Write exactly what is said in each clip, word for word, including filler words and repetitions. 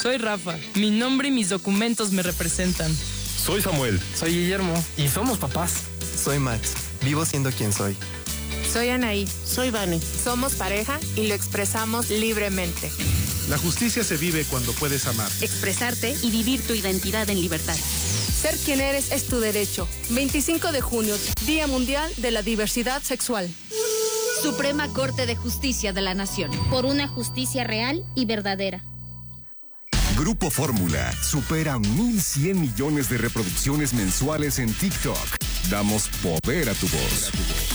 Soy Rafa. Mi nombre y mis documentos me representan. Soy Samuel. Soy Guillermo. Y somos papás. Soy Max. Vivo siendo quien soy. Soy Anaí. Soy Vane. Somos pareja y lo expresamos libremente. La justicia se vive cuando puedes amar, expresarte y vivir tu identidad en libertad. Ser quien eres es tu derecho. veinticinco de junio, Día Mundial de la Diversidad Sexual. Suprema Corte de Justicia de la Nación. Por una justicia real y verdadera. Grupo Fórmula supera mil cien millones de reproducciones mensuales en TikTok. Damos poder a tu voz.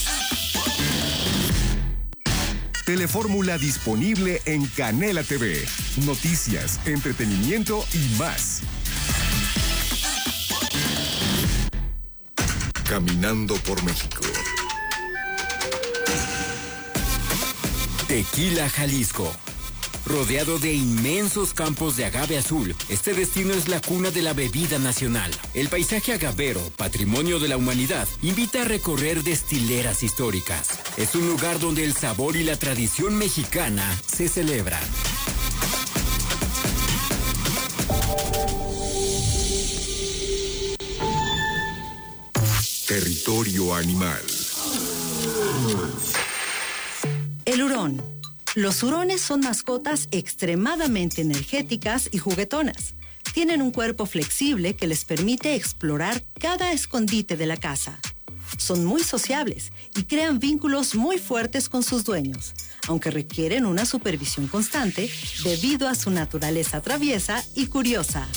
Telefórmula disponible en Canela T V. Noticias, entretenimiento y más. Caminando por México. Tequila, Jalisco. Rodeado de inmensos campos de agave azul, este destino es la cuna de la bebida nacional. El paisaje agavero, patrimonio de la humanidad, invita a recorrer destileras históricas. Es un lugar donde el sabor y la tradición mexicana se celebran. Territorio animal. El hurón. Los hurones son mascotas extremadamente energéticas y juguetonas. Tienen un cuerpo flexible que les permite explorar cada escondite de la casa. Son muy sociables y crean vínculos muy fuertes con sus dueños, aunque requieren una supervisión constante debido a su naturaleza traviesa y curiosa.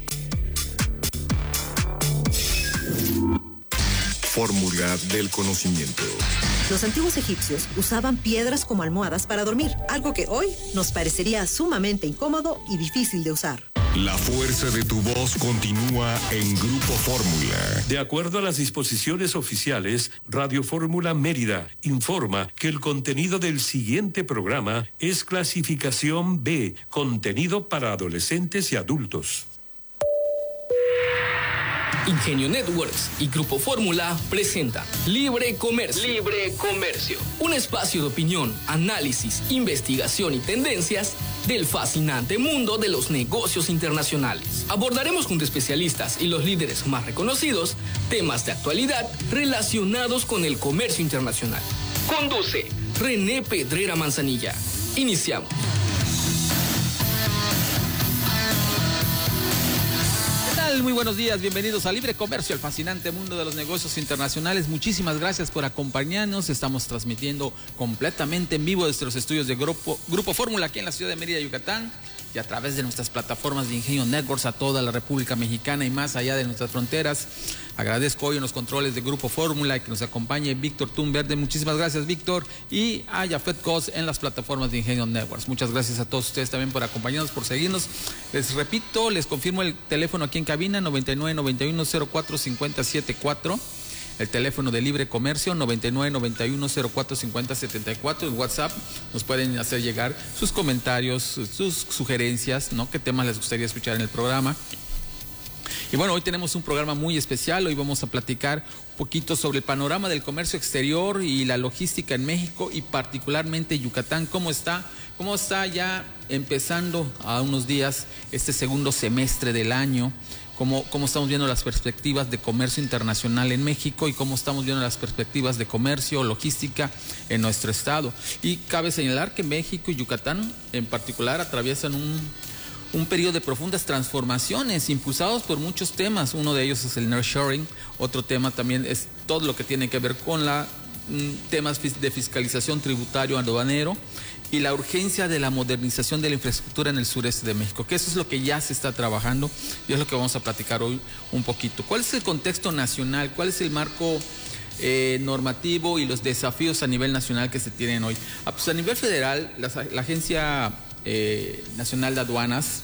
Fórmula del conocimiento. Los antiguos egipcios usaban piedras como almohadas para dormir, algo que hoy nos parecería sumamente incómodo y difícil de usar. La fuerza de tu voz continúa en Grupo Fórmula. De acuerdo a las disposiciones oficiales, Radio Fórmula Mérida informa que el contenido del siguiente programa es clasificación B, contenido para adolescentes y adultos. Ingenio Networks y Grupo Fórmula presentan Libre Comercio. Libre Comercio. Un espacio de opinión, análisis, investigación y tendencias del fascinante mundo de los negocios internacionales. Abordaremos junto a especialistas y los líderes más reconocidos temas de actualidad relacionados con el comercio internacional. Conduce René Pedrera Manzanilla. Iniciamos. Muy buenos días, bienvenidos a Libre Comercio, el fascinante mundo de los negocios internacionales. Muchísimas gracias por acompañarnos. Estamos transmitiendo completamente en vivo desde los estudios de Grupo, Grupo Fórmula aquí en la ciudad de Mérida, Yucatán, y a través de nuestras plataformas de Ingenio Networks a toda la República Mexicana y más allá de nuestras fronteras. Agradezco hoy en los controles de Grupo Fórmula y que nos acompañe Víctor Tunverde. Muchísimas gracias, Víctor. Y a Jafet Cos en las plataformas de Ingenio Networks. Muchas gracias a todos ustedes también por acompañarnos, por seguirnos. Les repito, les confirmo el teléfono aquí en cabina, noventa y nueve, noventa y uno, cero cuatro, cincuenta, setenta y cuatro. El teléfono de Libre Comercio, noventa y nueve, noventa y uno, cero cuatro, cincuenta, setenta y cuatro. En WhatsApp nos pueden hacer llegar sus comentarios, sus sugerencias, ¿no? ¿Qué temas les gustaría escuchar en el programa? Y bueno, hoy tenemos un programa muy especial. Hoy vamos a platicar un poquito sobre el panorama del comercio exterior y la logística en México y particularmente Yucatán. ¿Cómo está? ¿Cómo está ya empezando a unos días este segundo semestre del año? Cómo, cómo estamos viendo las perspectivas de comercio internacional en México y cómo estamos viendo las perspectivas de comercio, logística en nuestro estado. Y cabe señalar que México y Yucatán en particular atraviesan un, un periodo de profundas transformaciones impulsados por muchos temas. Uno de ellos es el nearshoring, otro tema también es todo lo que tiene que ver con la, mm, temas de fiscalización tributario aduanero y la urgencia de la modernización de la infraestructura en el sureste de México, que eso es lo que ya se está trabajando y es lo que vamos a platicar hoy un poquito. ¿Cuál es el contexto nacional? ¿Cuál es el marco eh, normativo y los desafíos a nivel nacional que se tienen hoy? Ah, pues a nivel federal, la, la Agencia eh, Nacional de Aduanas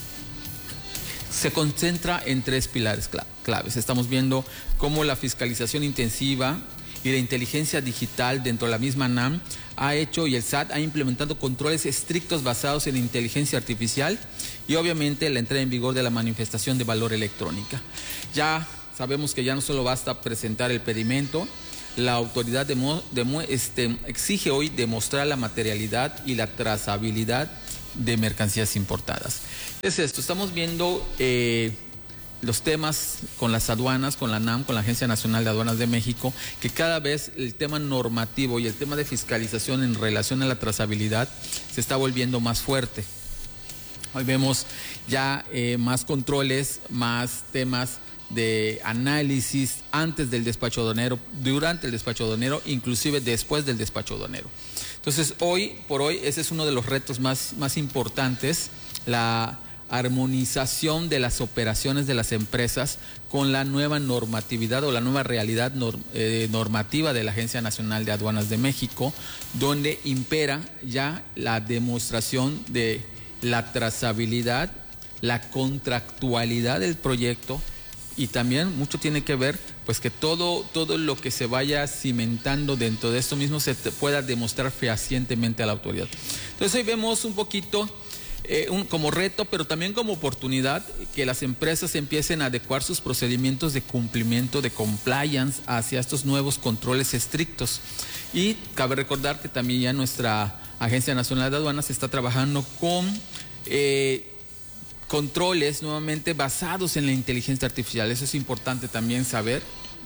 se concentra en tres pilares claves. Estamos viendo cómo la fiscalización intensiva y la inteligencia digital dentro de la misma NAM ha hecho y el S A T ha implementado controles estrictos basados en inteligencia artificial y obviamente la entrada en vigor de la manifestación de valor electrónica. Ya sabemos que ya no solo basta presentar el pedimento, la autoridad demo, demo, este, exige hoy demostrar la materialidad y la trazabilidad de mercancías importadas. Es esto, estamos viendo eh, los temas con las aduanas, con la N A M, con la Agencia Nacional de Aduanas de México, que cada vez el tema normativo y el tema de fiscalización en relación a la trazabilidad se está volviendo más fuerte. Hoy vemos ya eh, más controles, más temas de análisis antes del despacho aduanero, durante el despacho aduanero, inclusive después del despacho aduanero. Entonces, hoy por hoy, ese es uno de los retos más, más importantes, la armonización de las operaciones de las empresas con la nueva normatividad o la nueva realidad norm, eh, normativa de la Agencia Nacional de Aduanas de México, donde impera ya la demostración de la trazabilidad, la contractualidad del proyecto, y también mucho tiene que ver pues que todo, todo lo que se vaya cimentando dentro de esto mismo se pueda demostrar fehacientemente a la autoridad. Entonces hoy vemos un poquito eh, un, como reto, pero también como oportunidad, que las empresas empiecen a adecuar sus procedimientos de cumplimiento, de compliance hacia estos nuevos controles estrictos. Y cabe recordar que también ya nuestra Agencia Nacional de Aduanas está trabajando con eh, controles nuevamente basados en la inteligencia artificial. Eso es importante también saber,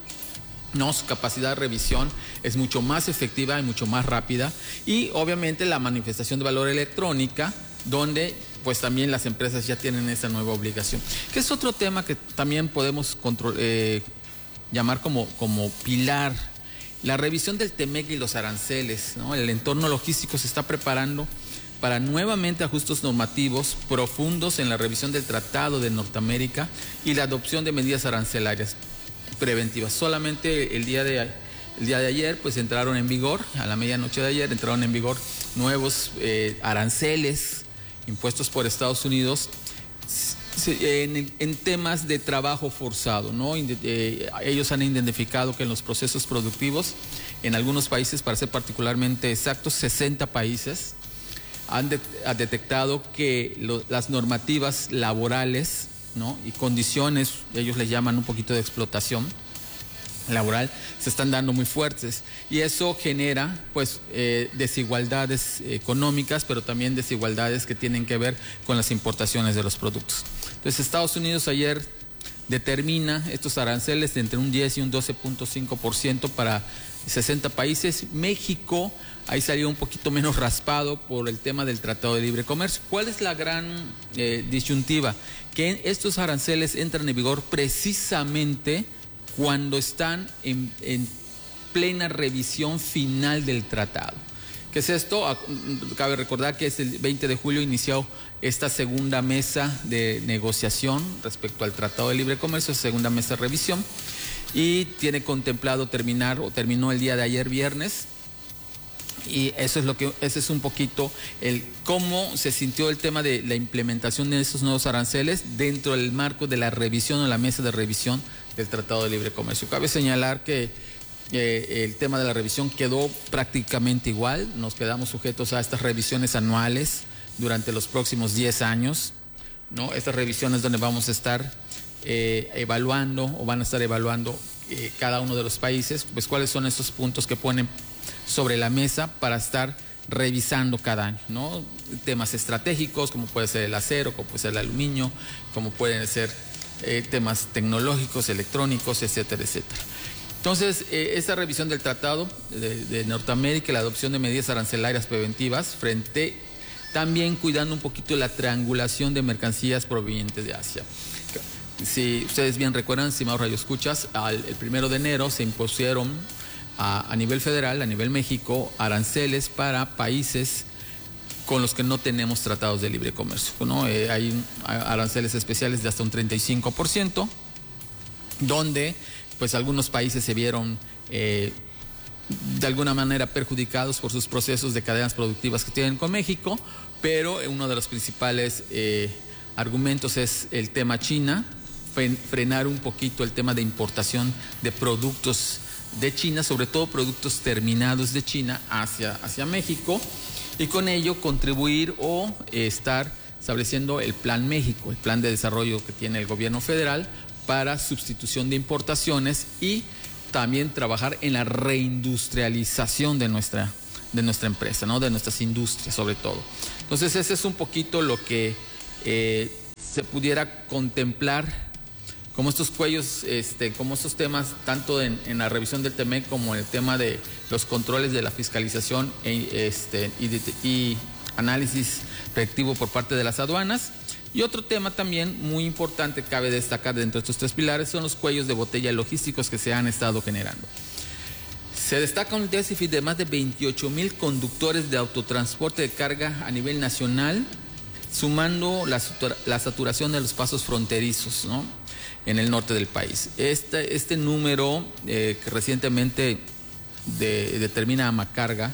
¿no? Su capacidad de revisión es mucho más efectiva y mucho más rápida, y obviamente la manifestación de valor electrónica, donde pues también las empresas ya tienen esa nueva obligación, que es otro tema que también podemos control, eh, llamar como, como pilar. La revisión del TEMEC y los aranceles, ¿no? El entorno logístico se está preparando para nuevamente ajustes normativos profundos en la revisión del Tratado de Norteamérica y la adopción de medidas arancelarias preventivas. Solamente el día de, el día de ayer pues entraron en vigor, a la medianoche de ayer entraron en vigor nuevos eh, aranceles impuestos por Estados Unidos en, en temas de trabajo forzado, ¿no? Eh, ellos han identificado que en los procesos productivos, en algunos países, para ser particularmente exactos, sesenta países, han de, ha detectado que lo, las normativas laborales, ¿no? Y condiciones, ellos les llaman un poquito de explotación laboral, se están dando muy fuertes, y eso genera pues eh, desigualdades económicas, pero también desigualdades que tienen que ver con las importaciones de los productos. Entonces Estados Unidos ayer determina estos aranceles de entre un diez y un doce punto cinco por ciento para sesenta países. México ahí salió un poquito menos raspado por el tema del Tratado de Libre Comercio. ¿Cuál es la gran eh, disyuntiva? Que estos aranceles entran en vigor precisamente cuando están en, en plena revisión final del tratado. ¿Qué es esto? Cabe recordar que es el veinte de julio inició esta segunda mesa de negociación respecto al Tratado de Libre Comercio, segunda mesa de revisión, y tiene contemplado terminar, o terminó el día de ayer viernes, y eso es lo que, ese es un poquito el cómo se sintió el tema de la implementación de esos nuevos aranceles dentro del marco de la revisión o la mesa de revisión del Tratado de Libre Comercio. Cabe señalar que eh, el tema de la revisión quedó prácticamente igual, nos quedamos sujetos a estas revisiones anuales durante los próximos diez años, ¿no? Estas revisiones donde vamos a estar eh, evaluando o van a estar evaluando eh, cada uno de los países, pues cuáles son esos puntos que ponen sobre la mesa para estar revisando cada año, ¿no? Temas estratégicos como puede ser el acero, como puede ser el aluminio, como pueden ser eh, temas tecnológicos, electrónicos, etcétera, etcétera. Entonces, eh, esta revisión del Tratado de, de Norteamérica y la adopción de medidas arancelarias preventivas frente, también cuidando un poquito la triangulación de mercancías provenientes de Asia. Si ustedes bien recuerdan, estimados radioescuchas, al, el primero de enero se impusieron A, a nivel federal, a nivel México, aranceles para países con los que no tenemos tratados de libre comercio, ¿no? Eh, hay aranceles especiales de hasta un treinta y cinco por ciento, donde pues algunos países se vieron eh, de alguna manera perjudicados por sus procesos de cadenas productivas que tienen con México, pero uno de los principales eh, argumentos es el tema China, frenar un poquito el tema de importación de productos de China, sobre todo productos terminados de China hacia, hacia México, y con ello contribuir o eh, estar estableciendo el Plan México, el plan de desarrollo que tiene el gobierno federal para sustitución de importaciones, y también trabajar en la reindustrialización de nuestra, de nuestra empresa, ¿no? De nuestras industrias sobre todo. Entonces ese es un poquito lo que eh, se pudiera contemplar como estos cuellos, este, como estos temas, tanto en, en la revisión del T M E C como en el tema de los controles de la fiscalización e, este, y, de, y análisis predictivo por parte de las aduanas. Y otro tema también muy importante, cabe destacar dentro de estos tres pilares, son los cuellos de botella logísticos que se han estado generando. Se destaca un déficit de más de veintiocho mil conductores de autotransporte de carga a nivel nacional, sumando la, la saturación de los pasos fronterizos, ¿no?, en el norte del país. Este, este número eh, que recientemente de, determina Amacarga,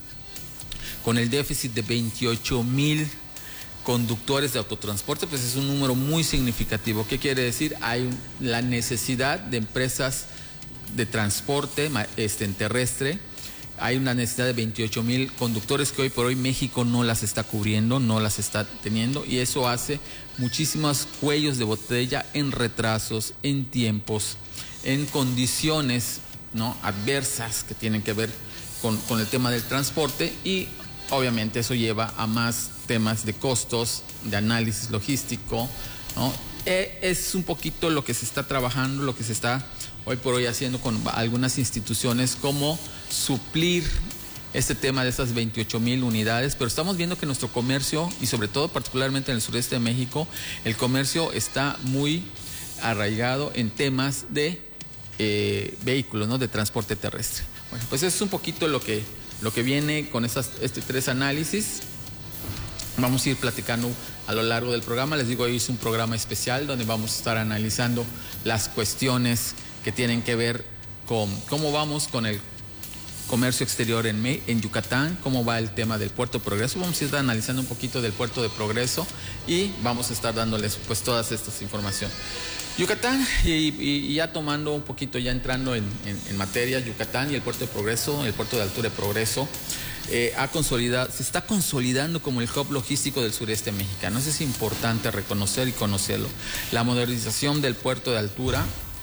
con el déficit de veintiocho mil conductores de autotransporte, pues es un número muy significativo. ¿Qué quiere decir? Hay la necesidad de empresas de transporte este, en terrestre. Hay una necesidad de veintiocho mil conductores que hoy por hoy México no las está cubriendo, no las está teniendo, y eso hace muchísimos cuellos de botella en retrasos, en tiempos, en condiciones, ¿no?, adversas que tienen que ver con, con el tema del transporte, y obviamente eso lleva a más temas de costos, de análisis logístico, ¿no? Eh, es un poquito lo que se está trabajando, lo que se está hoy por hoy haciendo con algunas instituciones, como suplir este tema de estas veintiocho mil unidades, pero estamos viendo que nuestro comercio, y sobre todo particularmente en el sureste de México, el comercio está muy arraigado en temas de eh, vehículos, ¿no?, de transporte terrestre. Bueno, pues eso es un poquito lo que, lo que viene con estas, este tres análisis. Vamos a ir platicando a lo largo del programa. Les digo, hoy es un programa especial donde vamos a estar analizando las cuestiones que tienen que ver con cómo vamos con el comercio exterior en, en Yucatán, cómo va el tema del Puerto de Progreso. Vamos a estar analizando un poquito del Puerto de Progreso y vamos a estar dándoles pues todas estas informaciones. Yucatán, y, y, y ya tomando un poquito, ya entrando en, en, en materia, Yucatán y el Puerto de Progreso, el Puerto de Altura de Progreso, eh, ha consolidado, se está consolidando como el hub logístico del sureste mexicano. Eso es importante reconocer y conocerlo. La modernización del Puerto de Altura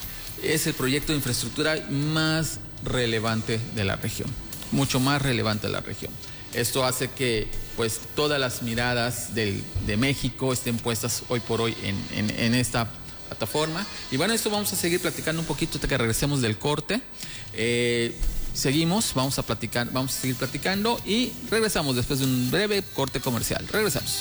es el proyecto de infraestructura más relevante de la región, mucho más relevante de la región. Esto hace que pues todas las miradas del, de México estén puestas hoy por hoy en, en, en esta plataforma. Y bueno, esto vamos a seguir platicando un poquito hasta que regresemos del corte. Eh, seguimos, vamos a platicar, vamos a seguir platicando y regresamos después de un breve corte comercial. Regresamos.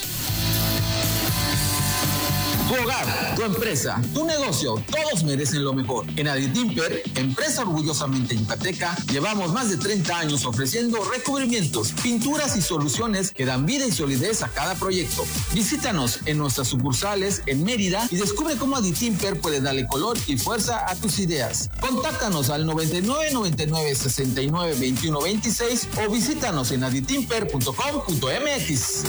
Tu hogar, tu empresa, tu negocio, todos merecen lo mejor. En Aditimper, empresa orgullosamente yucateca, llevamos más de treinta años ofreciendo recubrimientos, pinturas y soluciones que dan vida y solidez a cada proyecto. Visítanos en nuestras sucursales en Mérida y descubre cómo Aditimper puede darle color y fuerza a tus ideas. Contáctanos al noventa y nueve, noventa y nueve, sesenta y nueve, veintiuno, veintiséis o visítanos en aditimper punto com punto m x.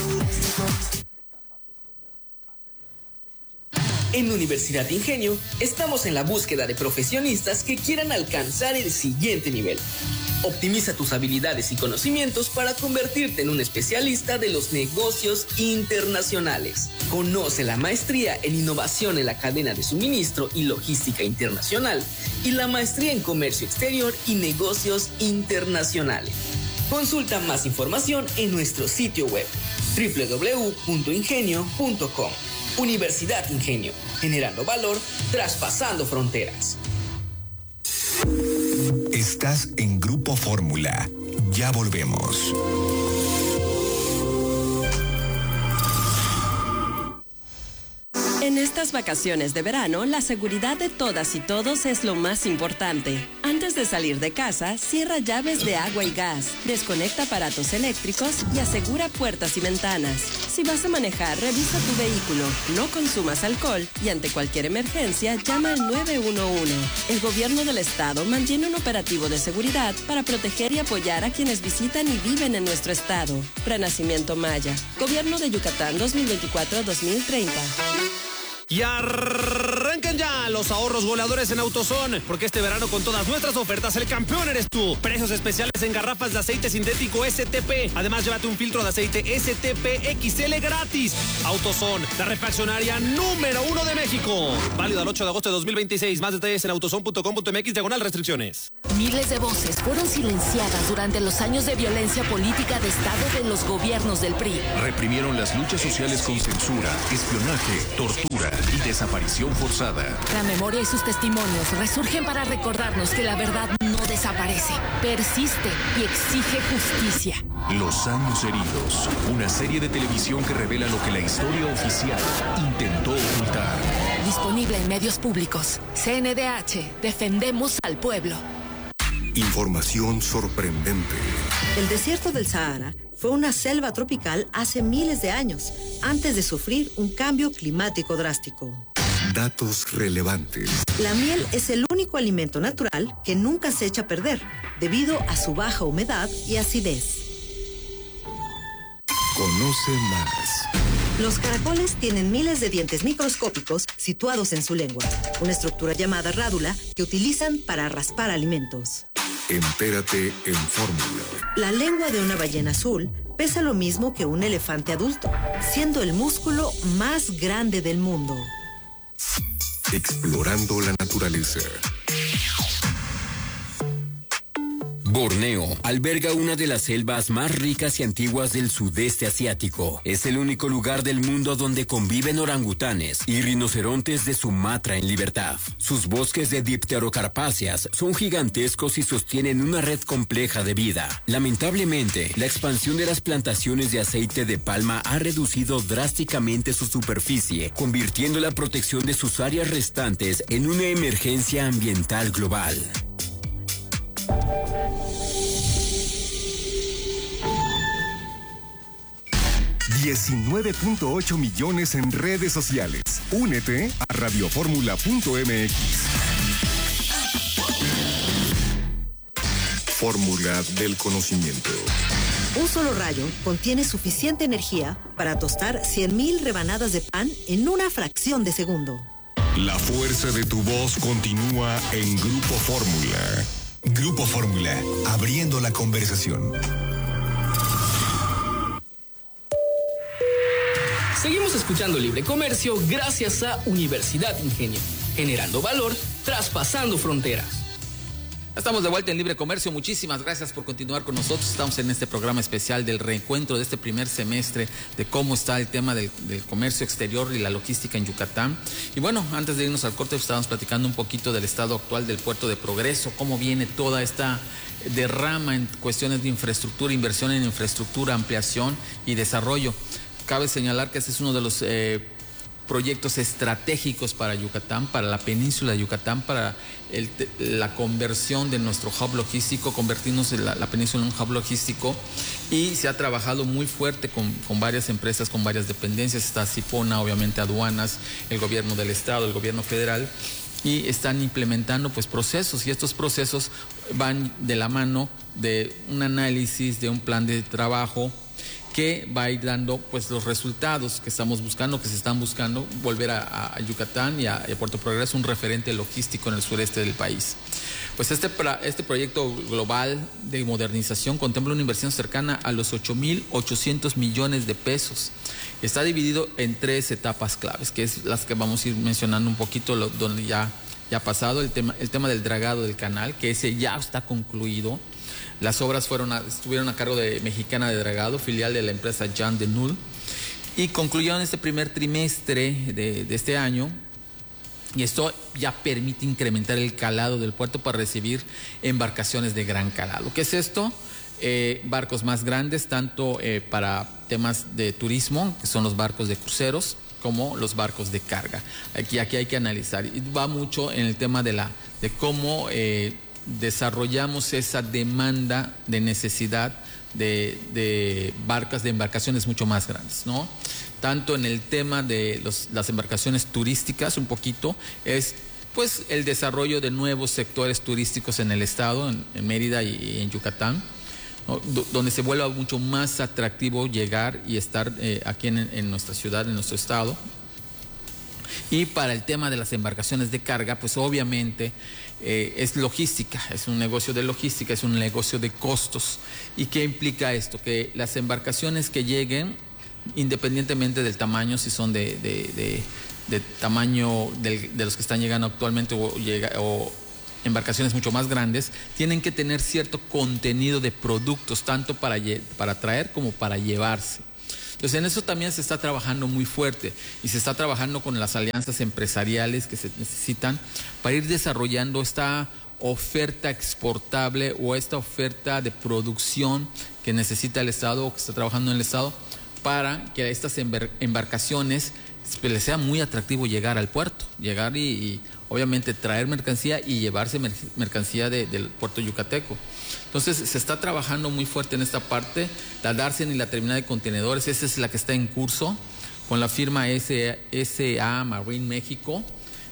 En Universidad Ingenio estamos en la búsqueda de profesionistas que quieran alcanzar el siguiente nivel. Optimiza tus habilidades y conocimientos para convertirte en un especialista de los negocios internacionales. Conoce la maestría en innovación en la cadena de suministro y logística internacional y la maestría en comercio exterior y negocios internacionales. Consulta más información en nuestro sitio web doble u doble u doble u punto ingenio punto com. Universidad Ingenio, generando valor, traspasando fronteras. Estás en Grupo Fórmula. Ya volvemos. En estas vacaciones de verano, la seguridad de todas y todos es lo más importante. Antes de salir de casa, cierra llaves de agua y gas, desconecta aparatos eléctricos y asegura puertas y ventanas. Si vas a manejar, revisa tu vehículo, no consumas alcohol y ante cualquier emergencia, llama al nueve uno uno. El gobierno del estado mantiene un operativo de seguridad para proteger y apoyar a quienes visitan y viven en nuestro estado. Renacimiento Maya. Gobierno de Yucatán dos mil veinticuatro a dos mil treinta. Y arre Arrancan ya los ahorros goleadores en AutoZone, porque este verano con todas nuestras ofertas el campeón eres tú. Precios especiales en garrafas de aceite sintético S T P. Además, llévate un filtro de aceite S T P X L gratis. AutoZone, la refaccionaria número uno de México. Válido al ocho de agosto de dos mil veintiséis. Más detalles en autozone punto com punto m x diagonal restricciones. Miles de voces fueron silenciadas durante los años de violencia política de Estado de los gobiernos del P R I. Reprimieron las luchas sociales con censura, espionaje, tortura y desaparición forzada. La memoria y sus testimonios resurgen para recordarnos que la verdad no desaparece, persiste y exige justicia. Los años heridos, una serie de televisión que revela lo que la historia oficial intentó ocultar. Disponible en medios públicos. C N D H, defendemos al pueblo. Información sorprendente. El desierto del Sahara fue una selva tropical hace miles de años, antes de sufrir un cambio climático drástico. Datos relevantes. La miel es el único alimento natural que nunca se echa a perder, debido a su baja humedad y acidez. Conoce más. Los caracoles tienen miles de dientes microscópicos situados en su lengua, una estructura llamada rádula que utilizan para raspar alimentos. Entérate en Fórmula. La lengua de una ballena azul pesa lo mismo que un elefante adulto, siendo el músculo más grande del mundo. Explorando la naturaleza. Borneo alberga una de las selvas más ricas y antiguas del sudeste asiático. Es el único lugar del mundo donde conviven orangutanes y rinocerontes de Sumatra en libertad. Sus bosques de dipterocarpáceas son gigantescos y sostienen una red compleja de vida. Lamentablemente, la expansión de las plantaciones de aceite de palma ha reducido drásticamente su superficie, convirtiendo la protección de sus áreas restantes en una emergencia ambiental global. diecinueve punto ocho millones en redes sociales. Únete a radioformula punto m x. Fórmula del conocimiento. Un solo rayo contiene suficiente energía para tostar cien mil rebanadas de pan en una fracción de segundo. La fuerza de tu voz continúa en Grupo Fórmula. Grupo Fórmula, abriendo la conversación. Seguimos escuchando Libre Comercio gracias a Universidad Ingenio, generando valor, traspasando fronteras. Estamos de vuelta en Libre Comercio. Muchísimas gracias por continuar con nosotros. Estamos en este programa especial del reencuentro de este primer semestre de cómo está el tema del, del comercio exterior y la logística en Yucatán. Y bueno, antes de irnos al corte, estábamos platicando un poquito del estado actual del Puerto de Progreso, cómo viene toda esta derrama en cuestiones de infraestructura, inversión en infraestructura, ampliación y desarrollo. Cabe señalar que este es uno de los eh, proyectos estratégicos para Yucatán, para la península de Yucatán, para el, la conversión de nuestro hub logístico, convertirnos en la, la península en un hub logístico, y se ha trabajado muy fuerte con, con varias empresas, con varias dependencias. Está Cipona, obviamente aduanas, el gobierno del estado, el gobierno federal, y están implementando pues procesos, y estos procesos van de la mano de un análisis, de un plan de trabajo que va a ir dando pues los resultados que estamos buscando, que se están buscando, volver a, a Yucatán y a, y a Puerto Progreso un referente logístico en el sureste del país. Pues este, este proyecto global de modernización contempla una inversión cercana a los ocho mil ochocientos millones de pesos. Está dividido en tres etapas claves, que es las que vamos a ir mencionando un poquito, lo, donde ya, ya ha pasado el tema, el tema del dragado del canal, que ese ya está concluido. Las obras fueron a, estuvieron a cargo de Mexicana de Dragado, filial de la empresa Jean de Null, y concluyeron este primer trimestre de, de este año, y esto ya permite incrementar el calado del puerto para recibir embarcaciones de gran calado. ¿Qué es esto? Eh, barcos más grandes, tanto eh, para temas de turismo, que son los barcos de cruceros, como los barcos de carga. Aquí, aquí hay que analizar, y va mucho en el tema de, la, de cómo Eh, desarrollamos esa demanda de necesidad de, de barcas, de embarcaciones mucho más grandes, ¿no? Tanto en el tema de los, las embarcaciones turísticas, un poquito, es pues el desarrollo de nuevos sectores turísticos en el estado, en, en Mérida y, y en Yucatán, ¿no? D- donde se vuelva mucho más atractivo llegar y estar eh, aquí en, en nuestra ciudad, en nuestro estado. Y para el tema de las embarcaciones de carga, pues obviamente eh, es logística, es un negocio de logística, es un negocio de costos. ¿Y qué implica esto? Que las embarcaciones que lleguen, independientemente del tamaño, si son de, de, de, de tamaño del, de los que están llegando actualmente o, llega, o embarcaciones mucho más grandes, tienen que tener cierto contenido de productos, tanto para, para traer como para llevarse. Entonces en eso también se está trabajando muy fuerte y se está trabajando con las alianzas empresariales que se necesitan para ir desarrollando esta oferta exportable o esta oferta de producción que necesita el Estado o que está trabajando en el Estado para que a estas embarcaciones les sea muy atractivo llegar al puerto, llegar y, y obviamente traer mercancía y llevarse mercancía de, del puerto yucateco. Entonces se está trabajando muy fuerte en esta parte, la Darsen y la terminal de contenedores, esa es la que está en curso con la firma S A Marine México,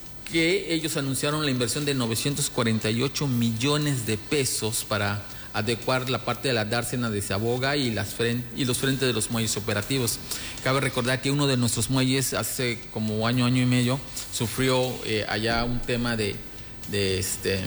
que ellos anunciaron la inversión de novecientos cuarenta y ocho millones de pesos para adecuar la parte de la dársena de Saboga y, las frente, y los frentes de los muelles operativos. Cabe recordar que uno de nuestros muelles hace como año, año y medio, sufrió eh, allá un tema de, de, este,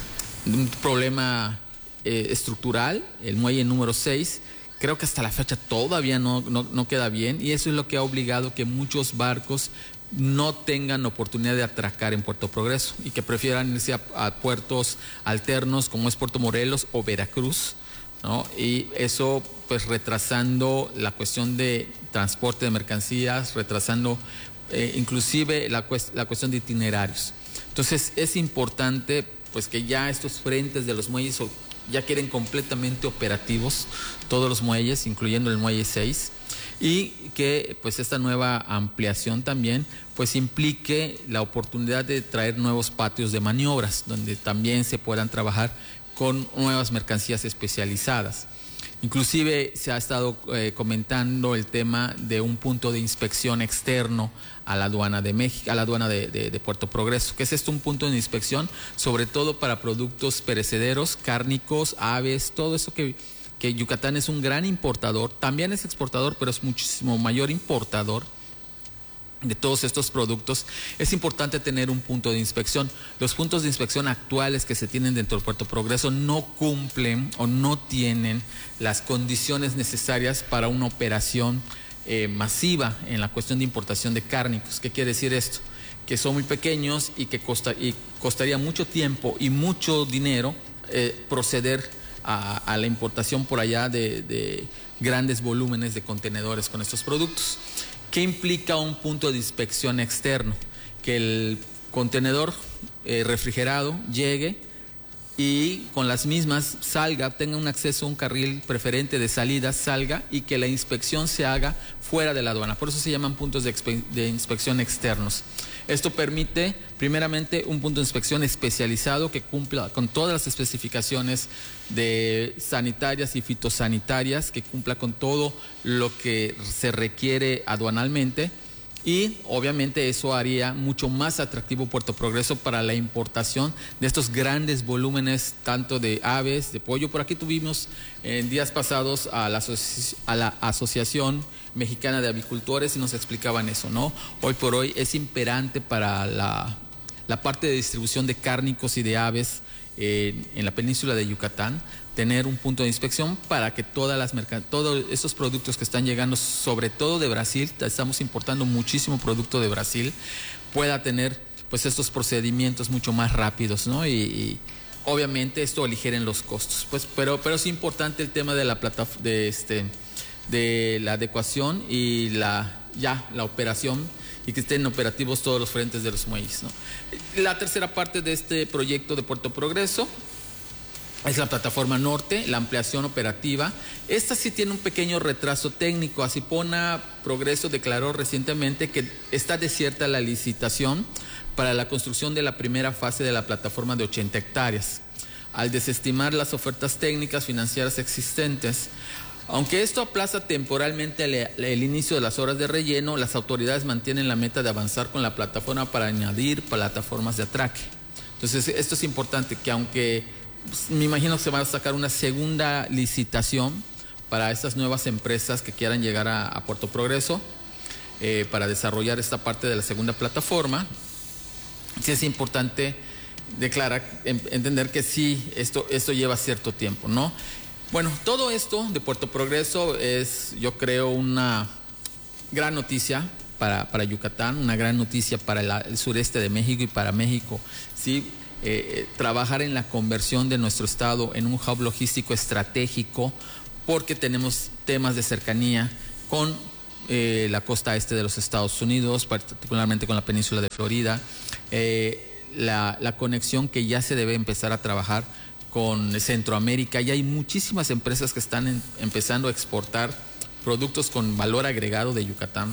de un problema eh, estructural, el muelle número seis. Creo que hasta la fecha todavía no, no, no queda bien y eso es lo que ha obligado que muchos barcos no tengan oportunidad de atracar en Puerto Progreso y que prefieran irse a, a puertos alternos como es Puerto Morelos o Veracruz, ¿no? Y eso pues retrasando la cuestión de transporte de mercancías, retrasando eh, inclusive la, cuest la cuestión de itinerarios. Entonces es importante pues que ya estos frentes de los muelles ya queden completamente operativos, todos los muelles, incluyendo el muelle seis, y que pues esta nueva ampliación también pues implique la oportunidad de traer nuevos patios de maniobras donde también se puedan trabajar con nuevas mercancías especializadas. Inclusive se ha estado eh, comentando el tema de un punto de inspección externo a la aduana de México, a la aduana de, de, de Puerto Progreso. ¿Qué es esto? Un punto de inspección sobre todo para productos perecederos, cárnicos, aves, todo eso que que Yucatán es un gran importador, también es exportador, pero es muchísimo mayor importador de todos estos productos. Es importante tener un punto de inspección. Los puntos de inspección actuales que se tienen dentro del Puerto Progreso no cumplen o no tienen las condiciones necesarias para una operación eh, masiva en la cuestión de importación de cárnicos. ¿Qué quiere decir esto? Que son muy pequeños y que costa, y costaría mucho tiempo y mucho dinero eh, proceder A, a la importación por allá de, de grandes volúmenes de contenedores con estos productos. ¿Qué implica un punto de inspección externo? Que el contenedor eh, refrigerado llegue y con las mismas salga, tenga un acceso a un carril preferente de salida, salga y que la inspección se haga fuera de la aduana. Por eso se llaman puntos de, de inspección externos. Esto permite, primeramente, un punto de inspección especializado que cumpla con todas las especificaciones de sanitarias y fitosanitarias, que cumpla con todo lo que se requiere aduanalmente y obviamente eso haría mucho más atractivo Puerto Progreso para la importación de estos grandes volúmenes tanto de aves, de pollo. Por aquí tuvimos en días pasados a la, a la Asociación Mexicana de Avicultores y nos explicaban eso, ¿no? Hoy por hoy es imperante para la, la parte de distribución de cárnicos y de aves eh, en la península de Yucatán, tener un punto de inspección para que todas las todos esos productos que están llegando, sobre todo de Brasil, estamos importando muchísimo producto de Brasil, pueda tener pues estos procedimientos mucho más rápidos, ¿no? Y, y obviamente esto aligeren los costos, pues, pero, pero es importante el tema de la plataforma, de este de la adecuación y la ya la operación y que estén operativos todos los frentes de los muelles, ¿no? La tercera parte de este proyecto de Puerto Progreso es la plataforma norte, la ampliación operativa. Esta sí tiene un pequeño retraso técnico. Asipona Progreso declaró recientemente que está desierta la licitación para la construcción de la primera fase de la plataforma de ochenta hectáreas, al desestimar las ofertas técnicas financieras existentes. Aunque esto aplaza temporalmente el, el inicio de las obras de relleno, las autoridades mantienen la meta de avanzar con la plataforma para añadir plataformas de atraque. Entonces, esto es importante, que aunque pues, me imagino que se va a sacar una segunda licitación para estas nuevas empresas que quieran llegar a, a Puerto Progreso, eh, para desarrollar esta parte de la segunda plataforma, sí es importante declarar, entender que sí, esto, esto lleva cierto tiempo, ¿no? Bueno, todo esto de Puerto Progreso es, yo creo, una gran noticia para, para Yucatán, una gran noticia para la, el sureste de México y para México, ¿sí? Eh, trabajar en la conversión de nuestro estado en un hub logístico estratégico, porque tenemos temas de cercanía con eh, la costa este de los Estados Unidos, particularmente con la península de Florida, eh, la, la conexión que ya se debe empezar a trabajar con Centroamérica. Ya hay muchísimas empresas que están en, empezando a exportar productos con valor agregado de Yucatán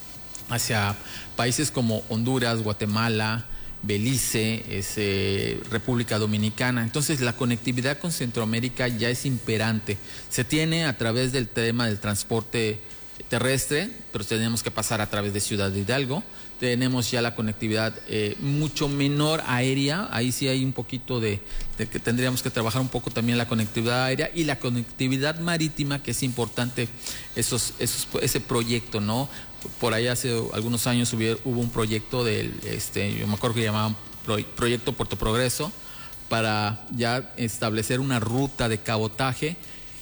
hacia países como Honduras, Guatemala, Belice, es, eh, República Dominicana. Entonces la conectividad con Centroamérica ya es imperante. Se tiene a través del tema del transporte terrestre, pero tenemos que pasar a través de Ciudad de Hidalgo. Tenemos ya la conectividad eh, mucho menor aérea, ahí sí hay un poquito de, de que tendríamos que trabajar un poco también la conectividad aérea y la conectividad marítima, que es importante esos, esos, ese proyecto, ¿no? Por ahí hace algunos años hubo, hubo un proyecto del, este, yo me acuerdo que llamaban Proyecto Puerto Progreso, para ya establecer una ruta de cabotaje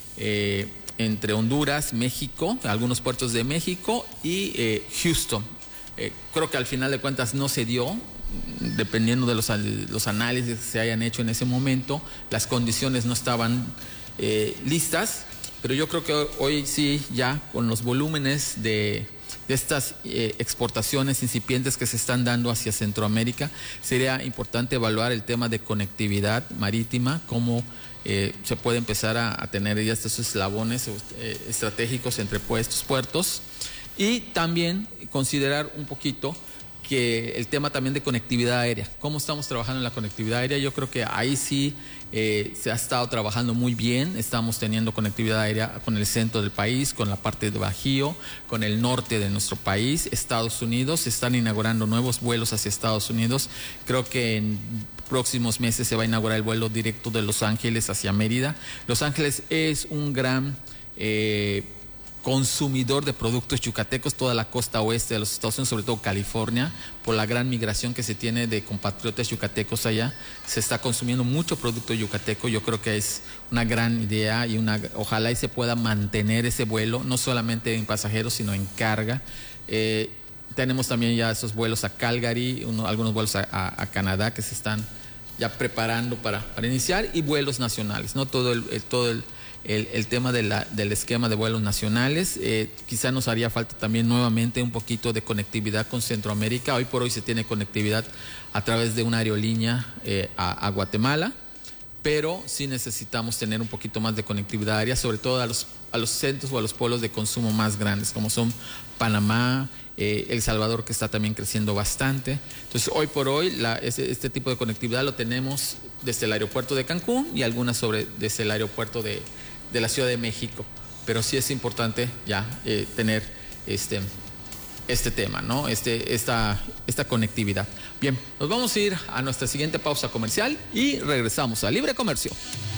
eh, entre Honduras, México, algunos puertos de México y eh, Houston. Eh, creo que al final de cuentas no se dio, dependiendo de los, los análisis que se hayan hecho en ese momento, las condiciones no estaban eh, listas, pero yo creo que hoy sí, ya con los volúmenes de, de estas eh, exportaciones incipientes que se están dando hacia Centroamérica, sería importante evaluar el tema de conectividad marítima, cómo eh, se puede empezar a, a tener ya estos eslabones eh, estratégicos entre estos puertos. Y también considerar un poquito que el tema también de conectividad aérea. ¿Cómo estamos trabajando en la conectividad aérea? Yo creo que ahí sí eh, se ha estado trabajando muy bien. Estamos teniendo conectividad aérea con el centro del país, con la parte de Bajío, con el norte de nuestro país, Estados Unidos. Se están inaugurando nuevos vuelos hacia Estados Unidos. Creo que en próximos meses se va a inaugurar el vuelo directo de Los Ángeles hacia Mérida. Los Ángeles es un gran Eh, consumidor de productos yucatecos, toda la costa oeste de los Estados Unidos, sobre todo California, por la gran migración que se tiene de compatriotas yucatecos allá, se está consumiendo mucho producto yucateco. Yo creo que es una gran idea y una, ojalá y se pueda mantener ese vuelo, no solamente en pasajeros, sino en carga. Eh, tenemos también ya esos vuelos a Calgary, uno, algunos vuelos a, a, a Canadá que se están ya preparando para, para iniciar, y vuelos nacionales, ¿no? Todo el, el todo el El, el tema de la, del esquema de vuelos nacionales. Eh, quizá nos haría falta también nuevamente un poquito de conectividad con Centroamérica. Hoy por hoy se tiene conectividad a través de una aerolínea eh, a, a Guatemala, pero sí necesitamos tener un poquito más de conectividad aérea, sobre todo a los, a los centros o a los polos de consumo más grandes, como son Panamá, eh, El Salvador, que está también creciendo bastante. Entonces, hoy por hoy, la, este, este tipo de conectividad lo tenemos desde el aeropuerto de Cancún y algunas sobre, desde el aeropuerto de de la Ciudad de México, pero sí es importante ya eh, tener este, este tema, ¿no? Este, esta, esta conectividad. Bien, nos vamos a ir a nuestra siguiente pausa comercial y regresamos a Libre Comercio.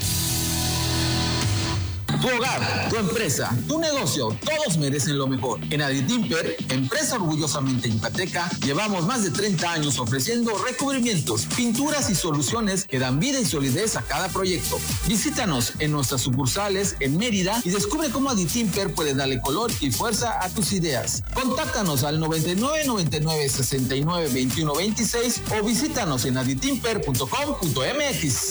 Tu hogar, tu empresa, tu negocio, todos merecen lo mejor. En Aditimper, empresa orgullosamente yucateca, llevamos más de treinta años ofreciendo recubrimientos, pinturas y soluciones que dan vida y solidez a cada proyecto. Visítanos en nuestras sucursales en Mérida y descubre cómo Aditimper puede darle color y fuerza a tus ideas. Contáctanos al noventa y nueve, noventa y nueve, sesenta y nueve, veintiuno, veintiséis o visítanos en aditimper punto com punto m x.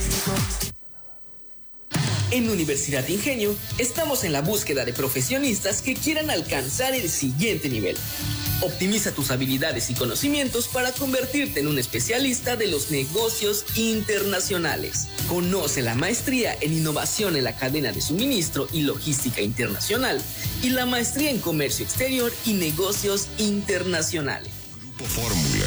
En Universidad Ingenio estamos en la búsqueda de profesionistas que quieran alcanzar el siguiente nivel. Optimiza tus habilidades y conocimientos para convertirte en un especialista de los negocios internacionales. Conoce la maestría en innovación en la cadena de suministro y logística internacional y la maestría en comercio exterior y negocios internacionales. Grupo Fórmula.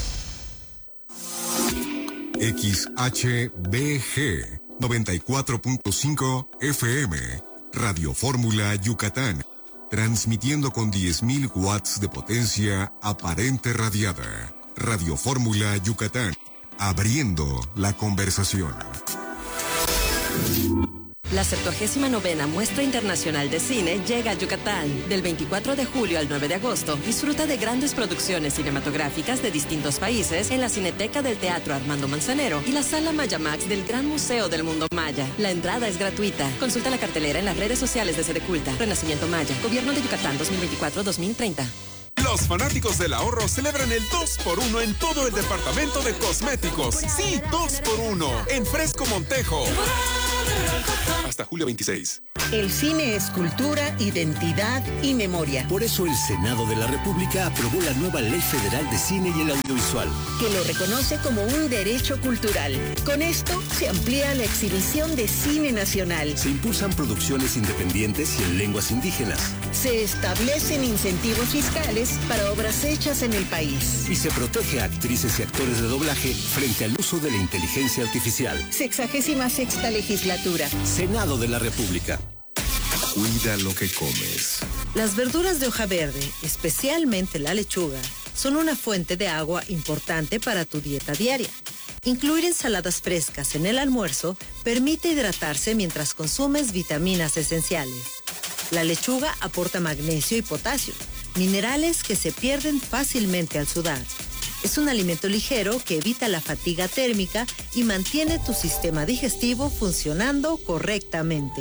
X H B G noventa y cuatro punto cinco F M, Radio Fórmula Yucatán, transmitiendo con diez mil watts de potencia aparente radiada. Radio Fórmula Yucatán, abriendo la conversación. La septuagésima novena Muestra Internacional de Cine llega a Yucatán. Del veinticuatro de julio al nueve de agosto, disfruta de grandes producciones cinematográficas de distintos países en la Cineteca del Teatro Armando Manzanero y la Sala Mayamax del Gran Museo del Mundo Maya. La entrada es gratuita. Consulta la cartelera en las redes sociales de Sedeculta. Renacimiento Maya. Gobierno de Yucatán dos mil veinticuatro a dos mil treinta. Los fanáticos del ahorro celebran el dos por uno en todo el departamento de cosméticos. Sí, dos por uno en Fresco Montejo. Hasta julio veintiséis. El cine es cultura, identidad y memoria. Por eso el Senado de la República aprobó la nueva Ley Federal de Cine y el Audiovisual, que lo reconoce como un derecho cultural. Con esto se amplía la exhibición de cine nacional. Se impulsan producciones independientes y en lenguas indígenas. Se establecen incentivos fiscales para obras hechas en el país. Y se protege a actrices y actores de doblaje frente al uso de la inteligencia artificial. Sexagésima sexta legislatura. Senado de la República. Cuida lo que comes. Las verduras de hoja verde, especialmente la lechuga, son una fuente de agua importante para tu dieta diaria. Incluir ensaladas frescas en el almuerzo permite hidratarse mientras consumes vitaminas esenciales. La lechuga aporta magnesio y potasio, minerales que se pierden fácilmente al sudar. Es un alimento ligero que evita la fatiga térmica y mantiene tu sistema digestivo funcionando correctamente.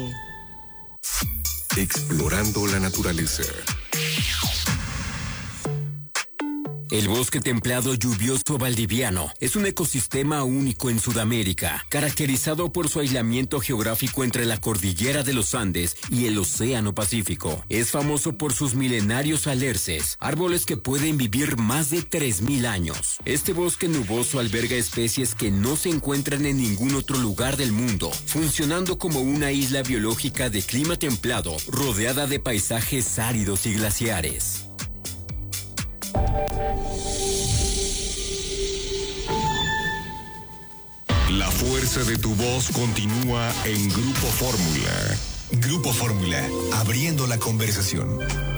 Explorando la naturaleza. El bosque templado lluvioso valdiviano es un ecosistema único en Sudamérica, caracterizado por su aislamiento geográfico entre la cordillera de los Andes y el Océano Pacífico. Es famoso por sus milenarios alerces, árboles que pueden vivir más de tres mil años. Este bosque nuboso alberga especies que no se encuentran en ningún otro lugar del mundo, funcionando como una isla biológica de clima templado, rodeada de paisajes áridos y glaciares. La fuerza de tu voz continúa en Grupo Fórmula. Grupo Fórmula, abriendo la conversación.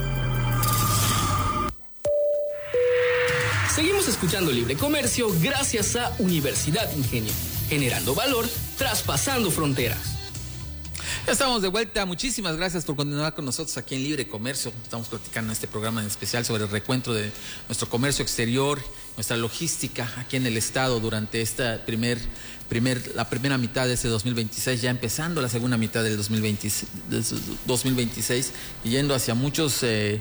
Seguimos escuchando Libre Comercio gracias a Universidad Ingenio, generando valor, traspasando fronteras. Ya estamos de vuelta. Muchísimas gracias por continuar con nosotros aquí en Libre Comercio. Estamos platicando en este programa en especial sobre el recuento de nuestro comercio exterior, nuestra logística aquí en el estado durante esta primer, primer, la primera mitad de este dos mil veintiséis, ya empezando la segunda mitad del dos mil veintiséis y yendo hacia muchos eh,